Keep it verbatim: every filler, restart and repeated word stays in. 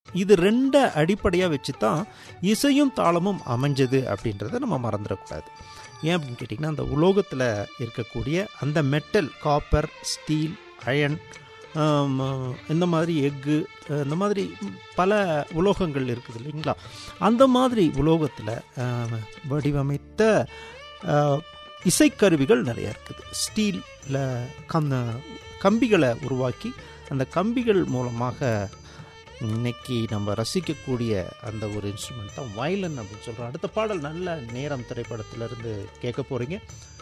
இது ரெண்டை அடிப்படையாக வச்சு தான் இசையும் தாளமும் அமைஞ்சது அப்படின்றத நம்ம மறந்துடக்கூடாது. ஏன் அப்படின்னு கேட்டிங்கன்னா, அந்த உலோகத்தில் இருக்கக்கூடிய அந்த மெட்டல், காப்பர், ஸ்டீல், அயன், இந்த மாதிரி எஃகு, இந்த மாதிரி பல உலோகங்கள் இருக்குது இல்லைங்களா. அந்த மாதிரி உலோகத்தில் வடிவமைத்த இசைக்கருவிகள் நிறையா இருக்குது. ஸ்டீலில் கம் கம்பிகளை உருவாக்கி அந்த கம்பிகள் மூலமாக இன்னைக்கு நம்ம ரசிக்கக்கூடிய அந்த ஒரு இன்ஸ்ட்ருமெண்ட் தான் வயலின் அப்படின்னு சொல்கிறோம். அடுத்த பாடல் நல்ல நேரம் திரைப்படத்திலிருந்து கேட்க போகிறீங்க.